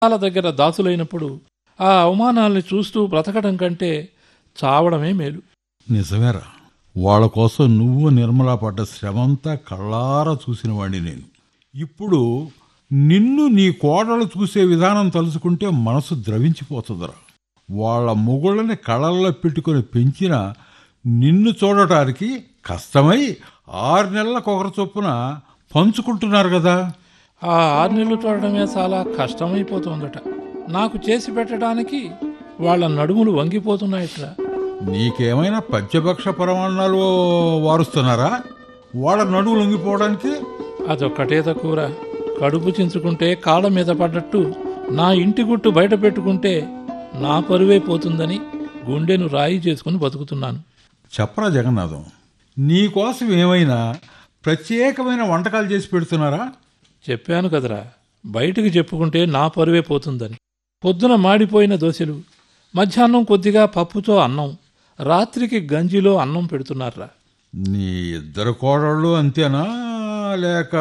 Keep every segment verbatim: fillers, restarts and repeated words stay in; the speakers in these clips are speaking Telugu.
వాళ్ళ దగ్గర దాసులైనప్పుడు ఆ అవమానాల్ని చూస్తూ బ్రతకడం కంటే చావడమే మేలు. నిజమేరా, వాళ్ళ కోసం నువ్వు నిర్మలా పడ్డ శ్రమంతా కళ్ళారా చూసిన వాడిని నేను. ఇప్పుడు నిన్ను నీ కోడలు చూసే విధానం తలుచుకుంటే మనసు ద్రవించిపోతుందిరా. వాళ్ళ మొగుళ్ళని కళ్ళల్లో పెట్టుకొని పెంచిన నిన్ను చూడటానికి కష్టమై ఆరు నెలలకొకరు చొప్పున పంచుకుంటున్నారు కదా. ఆ ఆరు నెలలు చూడడమే చాలా కష్టమైపోతుందట. నాకు చేసి పెట్టడానికి వాళ్ళ నడుములు వంగిపోతున్నాయట్రా. నీకేమైనా పంచభక్ష పరమాన్నాలు వారుస్తున్నారా వాళ్ళ నడుములు వంగిపోవడానికి? అదొక్కటే తక్కువరా. కడుపు చించుకుంటే కాళ్ళ మీద పడ్డట్టు నా ఇంటి గుట్టు బయట పెట్టుకుంటే నా పరువే పోతుందని గుండెను రాయి చేసుకుని బతుకుతున్నాను. చెప్పరా జగన్నాథం, నీకోసం ఏమైనా ప్రత్యేకమైన వంటకాలు చేసి పెడుతున్నారా? చెప్పాను కదరా, బయటికి చెప్పుకుంటే నా పరువే పోతుందని. పొద్దున మాడిపోయిన దోశలు, మధ్యాహ్నం కొద్దిగా పప్పుతో అన్నం, రాత్రికి గంజిలో అన్నం పెడుతున్నారా. నీ ఇద్దరు కోడళ్ళు అంతేనా, లేక?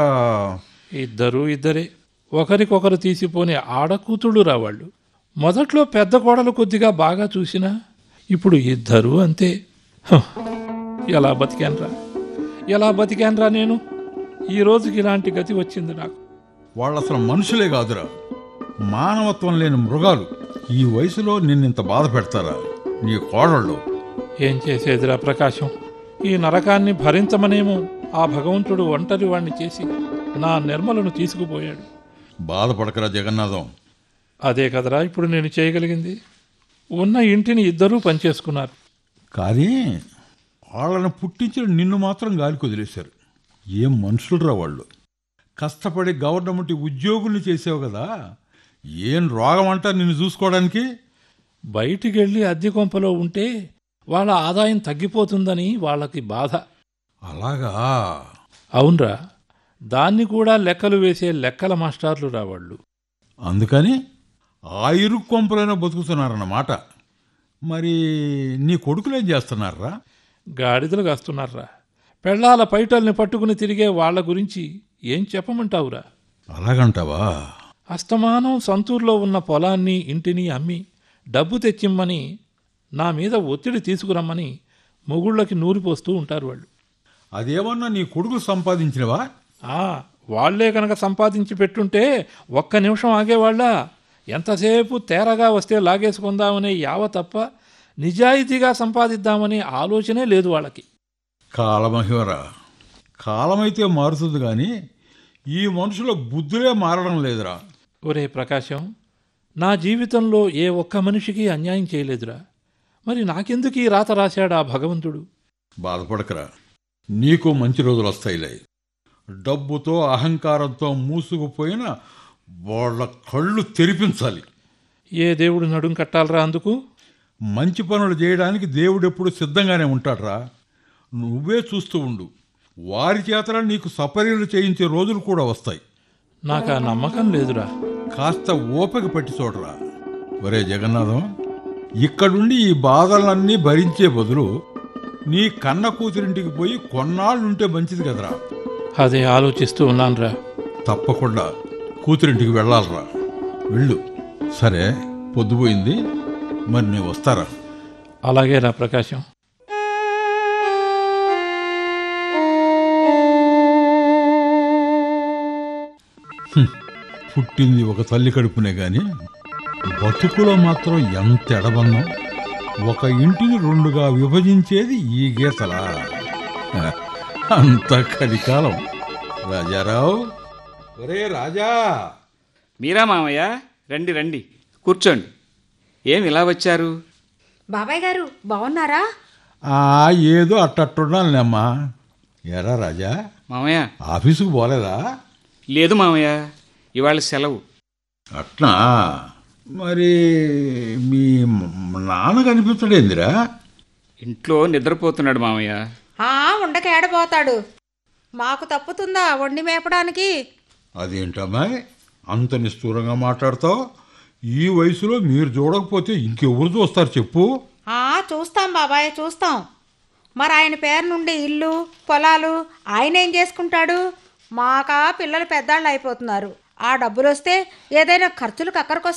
ఇద్దరూ ఇద్దరే, ఒకరికొకరు తీసిపోని ఆడకూతుళ్ళు రావాళ్ళు. మొదట్లో పెద్ద కోడలు కొద్దిగా బాగా చూసినా ఇప్పుడు ఇద్దరూ అంతే. హ, ఎలా బతికాన్రా ఎలా బతికాన్రా నేను. ఈ రోజుకి ఇలాంటి గతి వచ్చింది నాకు. వాళ్ళు అసలు మనుషులే కాదురా, మానవత్వం లేని మృగాలు. ఈ వయసులో నిన్నింత బాధ పెడతారా నీ కోడళ్ళు? ఏం చేసేదిరా ప్రకాశం, ఈ నరకాన్ని భరించమనేమో ఆ భగవంతుడు ఒంటరి వాణ్ణి చేసి నా నిర్మలను తీసుకుపోయాడు. బాధపడకరా జగన్నాథం. అదే కదరా ఇప్పుడు నేను చేయగలిగింది. ఉన్న ఇంటిని ఇద్దరూ పనిచేసుకున్నారు. కానీ వాళ్ళని పుట్టించిన నిన్ను మాత్రం గాలికి వదిలేశారు. ఏం మనుషులరా వాళ్ళు. కష్టపడి గవర్నమెంట్ ఉద్యోగుల్ని చేసావు కదా, ఏం రోగం అంటా నిన్ను చూసుకోవడానికి? బయటికి వెళ్ళి అద్దె కొంపలో ఉంటే వాళ్ళ ఆదాయం తగ్గిపోతుందని వాళ్ళకి బాధ. అలాగా? అవునరా, దాన్ని కూడా లెక్కలు వేసే లెక్కల మాస్టార్లు రావాళ్ళు. అందుకని ఆ ఇరుకు కొంపలైనా బతుకుతున్నారన్నమాట. మరి నీ కొడుకులేం చేస్తున్నారా? గాడిదలు కాస్తున్నారా. పెళ్ళాల పైటల్ని పట్టుకుని తిరిగే వాళ్ల గురించి ఏం చెప్పమంటావురా. అలాగంటావా? అస్తమానం సంతూర్లో ఉన్న పొలాన్ని ఇంటిని అమ్మి డబ్బు తెచ్చిమ్మని, నా మీద ఒత్తిడి తీసుకురమ్మని మొగుళ్ళకి నూరిపోస్తూ ఉంటారు వాళ్ళు. అదేమన్నా నీ కొడుకులు సంపాదించినవా? ఆ వాళ్లే కనుక సంపాదించి పెట్టుంటే ఒక్క నిమిషం ఆగేవాళ్ళ. ఎంతసేపు తేరగా వస్తే లాగేసుకుందామనే యావ తప్ప నిజాయితీగా సంపాదిద్దామనే ఆలోచనే లేదు వాళ్ళకి. కాలమహిమరా, కాలమైతే మారుతుంది కానీ ఈ మనుషుల బుద్ధులే మారడం లేదురా. ఒరే ప్రకాశం, నా జీవితంలో ఏ ఒక్క మనిషికి అన్యాయం చేయలేదురా. మరి నాకెందుకు ఈ రాత రాశాడా భగవంతుడు? బాధపడకరా, నీకు మంచి రోజులు వస్తాయిలే. డబ్బుతో అహంకారంతో మూసుకుపోయిన వాళ్ళ కళ్ళు తెరిపించాలి. ఏ దేవుడు నడుం కట్టాలరా అందుకు? మంచి పనులు చేయడానికి దేవుడెప్పుడు సిద్ధంగానే ఉంటాడ్రా. నువ్వే చూస్తూ ఉండు, వారి చేతన నీకు సపర్యలు చేయించే రోజులు కూడా వస్తాయి. నాకు ఆ నమ్మకం లేదురా. కాస్త ఓపిక పట్టి చూడరా. ఒరే జగన్నాథం, ఇక్కడుండి ఈ బాధలన్నీ భరించే బదులు నీ కన్న కూతురింటికి పోయి కొన్నాళ్ళుంటే మంచిది కదరా. అదే ఆలోచిస్తూ ఉన్నానురా. తప్పకుండా కూతురింటికి వెళ్ళాలరా. వెళ్ళు. సరే, పొద్దుపోయింది, మరి నేను వస్తారా? అలాగేరా ప్రకాశం. పుట్టింది ఒక తల్లి కడుపునే గాని బతుకులో మాత్రం ఎంత ఎడబన్నాం. ఒక ఇంటిని రెండుగా విభజించేది ఈ గీతలా. అంత కలికాలం. రాజారావు, ఒరే రాజా. మీరా మామయ్య? రండి రండి, కూర్చోండి. ఏం ఇలా వచ్చారు? బాబాయ్ గారు బాగున్నారా? ఆ ఏదో అట్టట్టున్నానులేమ్మా. ఎరా రాజా, మామయ్య ఆఫీసుకు పోలేదా? లేదు మామయ్య, ఇవాళ సెలవు. అట్నా? మరి మీ నాన్న కనిపించడేందిరా? ఇంట్లో నిద్రపోతున్నాడు మామయ్య. ఆ ఉండక ఏడబోతాడు. మాకు తప్పుతుందా వండి మేపడానికి? అదేంటమ్మాయి అంత నిష్ఠూరంగా మాట్లాడతావు? ఈ వయసులో మీరు చూడకపోతే ఇంకెవరు చూస్తారు చెప్పు? ఆ చూస్తాం బాబాయ్, చూస్తాం. మరి ఆయన పేరు నుండి ఇల్లు పొలాలు ఆయన ఏం చేసుకుంటాడు? మాకా పిల్లలు పెద్దాళ్ళు అయిపోతున్నారు. ఆ డబ్బులు వస్తే ఏదైనా ఖర్చులకు అక్కడికొస్తే